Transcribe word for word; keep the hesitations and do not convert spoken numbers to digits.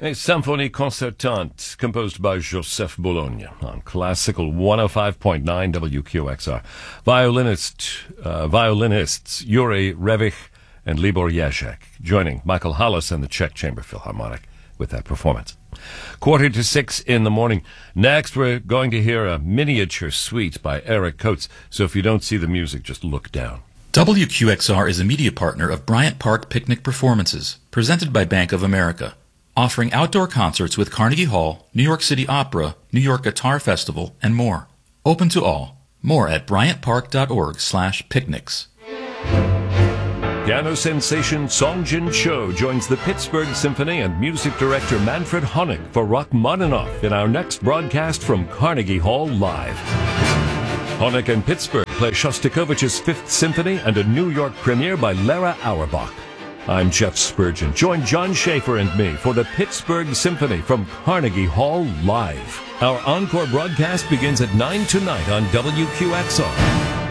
A symphonie concertante composed by Joseph Bologna on classical one oh five point nine W Q X R. Violinist, uh, violinists Yuri Revich and Libor Jacek, joining Michael Hollis and the Czech Chamber Philharmonic with that performance. Quarter to six in the morning. Next, we're going to hear a miniature suite by Eric Coates, so if you don't see the music, just look down. W Q X R is a media partner of Bryant Park Picnic Performances, presented by Bank of America, offering outdoor concerts with Carnegie Hall, New York City Opera, New York Guitar Festival, and more. Open to all. More at bryantpark.org slash picnics. Piano sensation Song Jin Cho joins the Pittsburgh Symphony and music director Manfred Honeck for Rachmaninoff in our next broadcast from Carnegie Hall Live. Honeck and Pittsburgh play Shostakovich's Fifth Symphony and a New York premiere by Lara Auerbach. I'm Jeff Spurgeon. Join John Schaefer and me for the Pittsburgh Symphony from Carnegie Hall Live. Our encore broadcast begins at nine tonight on W Q X R.